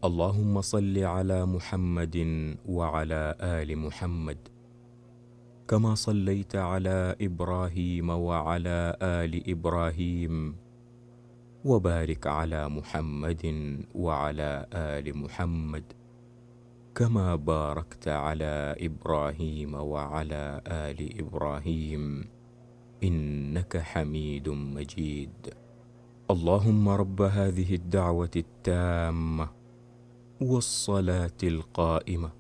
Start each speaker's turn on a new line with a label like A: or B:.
A: اللهم صل على محمد وعلى آل محمد كما صليت على إبراهيم وعلى آل إبراهيم، وبارك على محمد وعلى آل محمد كما باركت على إبراهيم وعلى آل إبراهيم إنك حميد مجيد. اللهم رب هذه الدعوة التامة والصلاة القائمة